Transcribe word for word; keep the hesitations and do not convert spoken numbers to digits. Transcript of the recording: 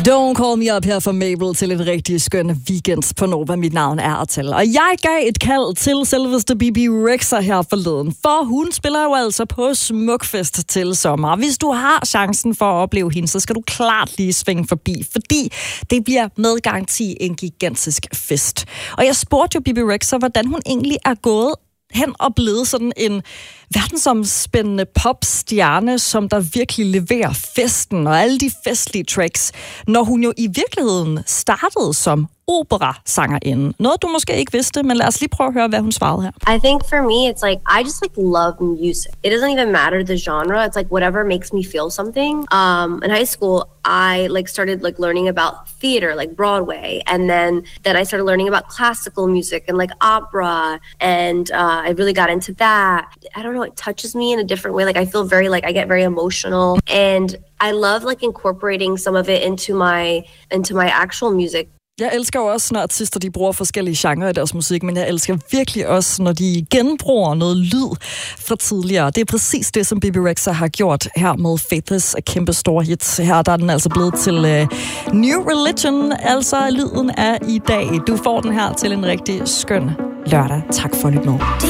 Don't Call Me Up her fra Mabel til en rigtig skøn weekend på Nova. Mit navn er Artel. Og jeg gav et kald til selveste B B Rexha her forleden, for hun spiller jo altså på Smukfest til sommer. Hvis du har chancen for at opleve hende, så skal du klart lige svinge forbi, fordi det bliver med garanti en gigantisk fest. Og jeg spurgte jo B B Rexha, hvordan hun egentlig er gået hen og blevet sådan en verdensomspændende popstjerne, som der virkelig leverer festen og alle de festlige tracks, når hun jo i virkeligheden startede som operasangerinde. Noget, du måske ikke vidste, men lad os lige prøve at høre, hvad hun svarede her. I think for me, it's like, I just like love music. It doesn't even matter the genre. It's like whatever makes me feel something. Um, in high school, I like started like learning about theater, like Broadway. And then, then I started learning about classical music and like opera. And uh, I really got into that. I don't know, it touches me in a different way. Like I feel very, like I get very emotional. And I love like incorporating some of it into my, into my actual music. Jeg elsker jo også, når artister de bruger forskellige genrer i deres musik, men jeg elsker virkelig også, når de genbruger noget lyd fra tidligere. Det er præcis det, som B B Rexha har gjort her med Faithless, et kæmpe store hit. Her der er den altså blevet til uh, New Religion, altså lyden er i dag. Du får den her til en rigtig skøn lørdag. Tak for lidt med.